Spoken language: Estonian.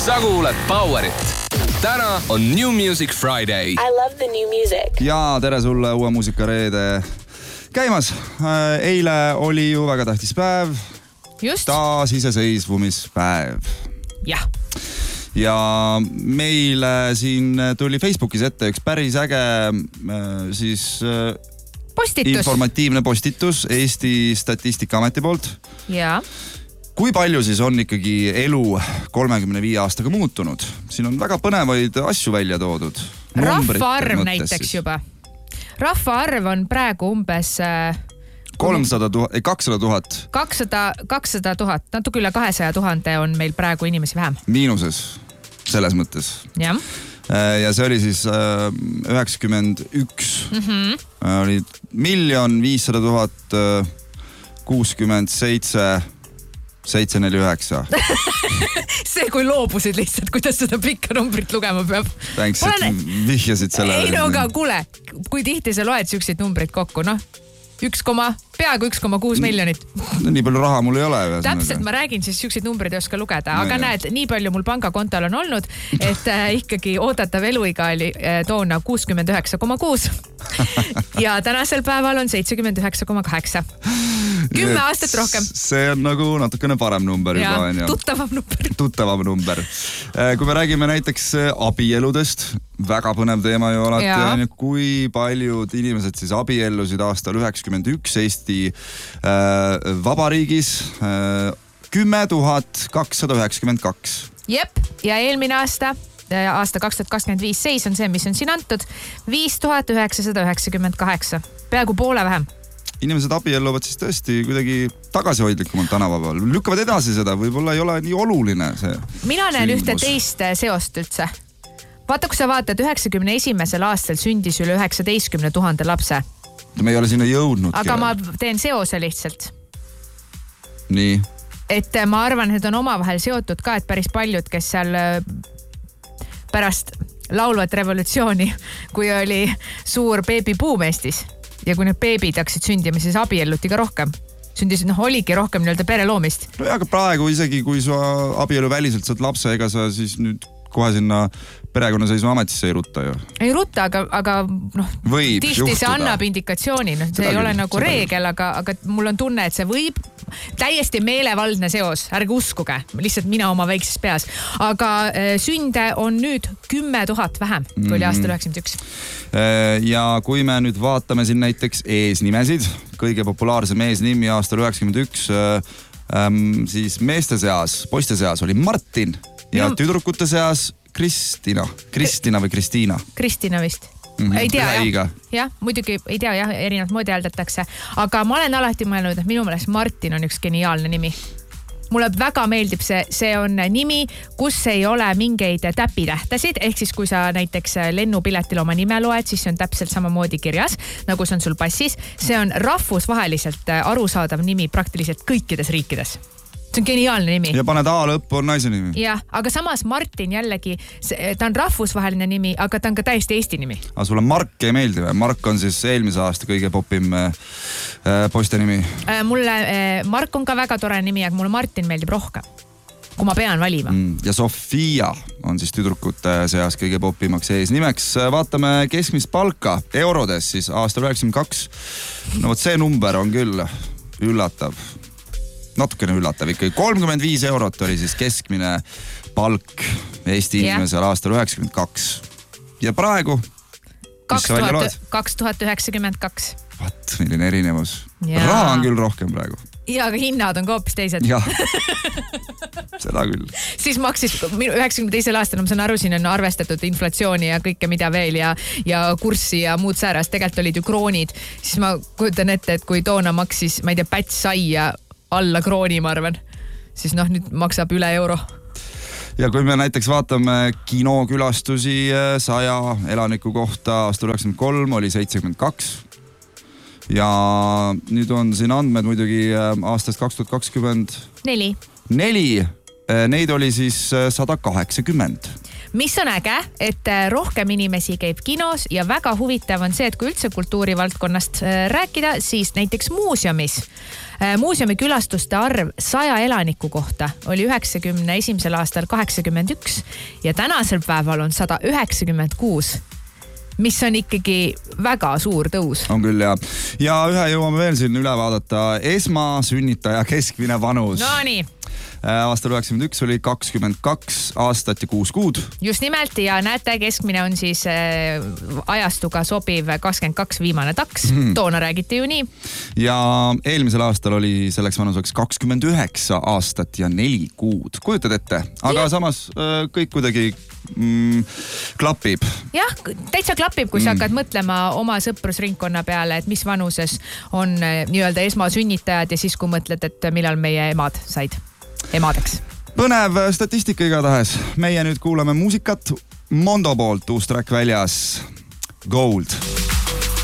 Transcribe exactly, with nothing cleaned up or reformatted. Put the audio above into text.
sa kuuled Powerit. Täna on New Music Friday. I love the new music. Ja tere sulle uue muusikareede käimas. Eile oli ju väga tähtis päev. Just. Taas iseseisvumispäev. Jah. Ja meile siin tuli Facebookis ette üks päris äge siis postitus. Informatiivne postitus Eesti Statistikaameti poolt. Ja. Kui palju siis on ikkagi elu kolmekümne viie aastaga muutunud? Siin on väga põnevaid asju välja toodud. Rahvaarv näiteks siis. Juba. Rahvaarv on praegu umbes kolmsada tuhat, kakssada tuhat. kakssada tuhat, natuke üle kahesaja tuhande on meil praegu inimesi vähem. Miinuses, selles mõttes. Jah. Ja see oli siis üheksakümmend üks. Mm-hmm. Oli miljon viissada tuhat kuuskümmend seitse seitse neli üheksa. See, kui loobusid lihtsalt, kuidas seda pikka numbrit lugema peab. Thanks, et vihjasid selle. Ei no, aga kuule, kui tihti sa loed süksid numbrid kokku, noh, üks koma, peaaegu üks koma kuus miljonit. Nii palju raha mul ei ole. Täpselt, ma räägin, siis süksid numbrid ei oska lugeda, aga no, näed, nii palju mul pangakontol on olnud, et äh, ikkagi oodatav eluiga oli äh, toona kuuskümmend üheksa koma kuus ja tänasel päeval on seitsekümmend üheksa koma kaheksa. Kümme aastat rohkem. See on nagu natukene parem number ja, juba. Ja, tuttavam number. Tuttavam number. Kui me räägime näiteks abieludest, väga põnev teema ju alati. Ja. Kui paljud inimesed siis abiellusid aastal üheksakümmend üks Eesti äh, vabariigis äh, kümme tuhat kakssada üheksakümmend kaks. Jep, ja eelmine aasta, aasta kaks tuhat kakskümmend viis seis on see, mis on siin antud, viis tuhat üheksasada üheksakümmend kaheksa. Peaaegu poole vähem. Inimesed abielluvad siis tõesti kuidagi tagasihoidlikumalt tänavapäeval. Lükkavad edasi seda, võib-olla ei ole nii oluline see. Mina näen ühte teist seost üldse. Vaata, kui sa vaatad, üheksakümne esimesel aastal sündis üle üheksateistkümne tuhande lapse. Me ei ole sinna jõudnud. Aga ma teen seose lihtsalt. Nii. Et ma arvan, et on omavahel seotud ka, et päris paljud, kes seal pärast laulvat revolutsiooni, kui oli suur beebibuum Eestis, ja kui need beebid hakkasid sündima, siis abielluti ka rohkem. Sündis, noh, oligi rohkem nii-öelda pereloomist. No ja, aga praegu isegi, kui sa abielu väliselt saad lapse, ega sa siis nüüd kohe sinna perekonnaseisu ametisse ei rutta ju. Ei rutta, aga, aga noh, võib tihti juhtuda. See annab indikatsiooni. No, see seda ei küll, ole nagu reegel, aga, aga mul on tunne, et see võib täiesti meelevaldne seos. Ärge uskuge, lihtsalt mina oma väikses peas. Aga äh, sünde on nüüd kümme tuhat vähem, kui oli aastal üheksakümmend üks. Ja kui me nüüd vaatame siin näiteks eesnimesid, kõige populaarsem eesnimi aastal üheksakümmend üks, ähm, siis meeste seas, poiste seas oli Martin ja no. Tüdrukute seas Kristina. Kristina või Kristiina? Kristina vist. Mm-hmm. Ei tea, jah. Ja, muidugi ei tea, jah, erinevat moodi hääldatakse. Aga ma olen alati mõelnud, et minu meelest Martin on üks geniaalne nimi. Mulle väga meeldib see, see on nimi, kus ei ole mingeid täpitähtasid, ehk siis kui sa näiteks lennupiletil oma nime loed, siis see on täpselt samamoodi kirjas, nagu see on sul passis. See on rahvusvaheliselt arusaadav nimi praktiliselt kõikides riikides. See on geniaalne nimi. Ja paned A lõppu on naise nimi. Jah, aga samas Martin jällegi, ta on rahvusvaheline nimi, aga ta on ka täiesti Eesti nimi. Aga sulle Mark ei meeldi või? Mark on siis eelmise aasta kõige popim äh, poiste nimi. Äh, mulle äh, Mark on ka väga tore nimi, aga mulle Martin meeldib rohkem, kui ma pean valima. Mm, ja Sofia on siis tüdrukute seas kõige popimaks ees nimeks. Vaatame keskmist palka eurodes siis aastal üheksakümmend kaks. No võt see number on küll üllatav. Natukene üllatav ikkagi. kolmkümmend viis eurot oli siis keskmine palk Eesti yeah. inimesel aastal üheksakümmend kaks. Ja praegu? kaks tuhat üheksakümmend kaks. Vat, milline erinevus. Ja. Raha on küll rohkem praegu. Ja, aga hinnad on ka hoopis teised. Jah, seda küll. Siis maksis üheksakümne teisel aastal, ma saan aru, siin on arvestatud inflatsiooni ja kõike mida veel ja, ja kurssi ja muud säärast. Tegelikult olid ju kroonid. Siis ma kujutan ette, et kui toona maksis, ma ei tea, päts saia alla krooni, ma arvan, siis noh, nüüd maksab üle euro. Ja kui me näiteks vaatame kinokülastusi saja elaniku kohta aastal üheksakümmend kolm oli seitsekümmend kaks. Ja nüüd on siin andmed muidugi aastast kaks tuhat kakskümmend Neli. Neli. Neid oli siis sada kaheksakümmend. Mis on äge, et rohkem inimesi käib kinos ja väga huvitav on see, et kui üldse kultuurivaldkonnast rääkida, siis näiteks muuseumis muuseumi külastuste arv saja elaniku kohta oli üheksakümne esimesel aastal kaheksakümmend üks ja tänasel päeval on sada üheksakümmend kuus. Mis on ikkagi väga suur tõus. On küll, jah. Ja ühe jõuame veel siin üle vaadata. Esmasünnitaja keskmine vanus. No nii. Aastal üheksakümmend üks oli kakskümmend kaks aastat ja kuus kuud. Just nimelt ja näete, keskmine on siis äh, ajastuga sobiv kakskümmend kaks viimane taks. Mm. Toona räägiti ju nii. Ja eelmisel aastal oli selleks vanuseks kakskümmend üheksa aastat ja neli kuud. Kujutad ette? Aga ja. Samas äh, kõik kuidagi mm, klapib. Jah, täitsa klapib, kui mm. sa hakkad mõtlema oma sõprusringkonna peale, et mis vanuses on äh, nii-öelda esmasünnitajad ja siis kui mõtled, et millal meie emad said emadeks. Põnev statistika igatahes. Meie nüüd kuulame muusikat. Mondo poolt uus track väljas. Gold.